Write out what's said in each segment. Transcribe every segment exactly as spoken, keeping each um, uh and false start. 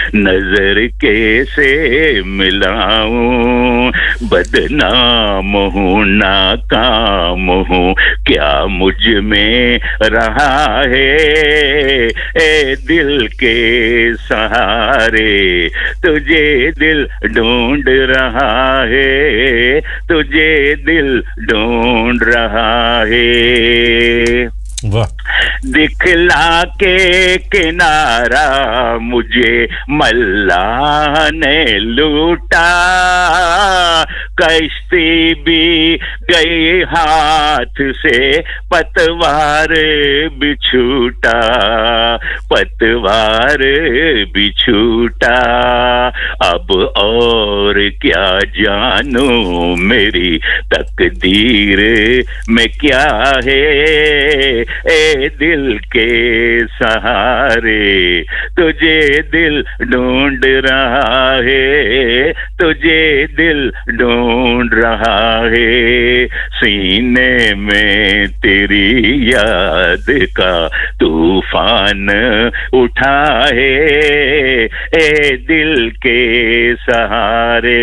नजर कैसे मिलाऊं, बदनाम हूँ नाकाम हूँ, क्या मुझ में रहा है ए दिल के सहारे, तुझे दिल ढूंढ रहा है, तुझे दिल ढूंढ रहा है। वाह। दिखला के किनारा मुझे मल्लाह ने लूटा, कश्ती भी गई हाथ से, पतवार बिछूटा, पतवार बिछूटा। अब और क्या जानूं मेरी तकदीर में क्या है ए दिल के सहारे, तुझे दिल ढूंढ रहा है, तुझे दिल ढूंढ रहा है। सीने में तेरी याद का तूफान उठा है ए दिल के सहारे।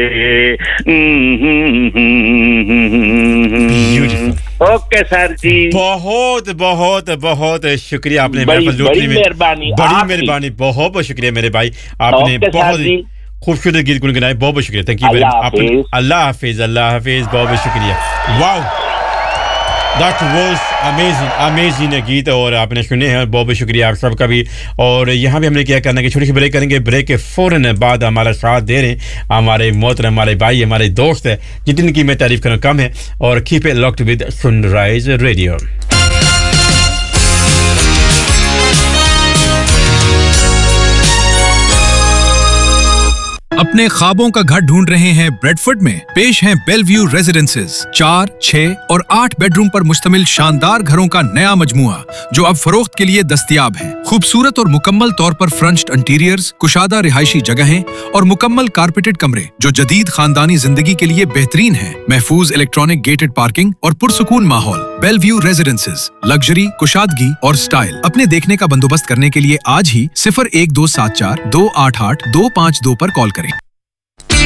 ओके सर जी, बहुत बहुत बहुत शुक्रिया, आपने बड़ी बड़ी मेहरबानी, बड़ी मेहरबानी, बहुत बहुत शुक्रिया मेरे भाई, आपने बहुत खूबसूरत गीत गुनगुनाए, बहुत बहुत शुक्रिया, थैंक यू वेरी मच। अल्लाह हाफिज, अल्लाह हाफिज, बहुत बहुत शुक्रिया। Wow, that was amazing, amazing गीत, और आपने सुने हैं, बहुत बहुत शुक्रिया आप सबका भी। और यहाँ भी हमने क्या करना है कि छोटी सी ब्रेक करेंगे, ब्रेक के फौरन बाद हमारा साथ दे रहे हैं हमारे मोहतरम, हमारे भाई, हमारे दोस्त है जिनकी मैं तारीफ करना कम है, और keep it locked with sunrise radio. अपने ख्वाबों का घर ढूंढ रहे हैं ब्रेडफोर्ड में? पेश हैं बेलव्यू रेजिडेंसेज, चार, छह और आठ बेडरूम पर मुश्तमिल शानदार घरों का नया मजमुआ जो अब फरोख्त के लिए दस्तयाब है। खूबसूरत और मुकम्मल तौर पर फ्रंच्ड इंटीरियर्स, कुशादा रिहायशी जगहें और मुकम्मल कारपेटेड कमरे जो जदीद खानदानी जिंदगी के लिए बेहतरीन है। महफूज इलेक्ट्रॉनिक गेटेड पार्किंग और पुरसुकून माहौल। बेलव्यू रेजिडेंसेज, लग्जरी, कुशादगी और स्टाइल। अपने देखने का बंदोबस्त करने के लिए आज ही सिफर एक दो सात चार दो आठ आठ दो पाँच दो पर कॉल करें।